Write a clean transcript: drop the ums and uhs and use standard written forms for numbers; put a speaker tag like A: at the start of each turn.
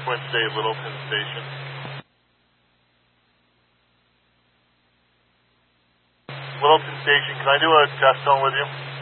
A: Twin State Littleton Station. Littleton Station, can I do a test zone with you?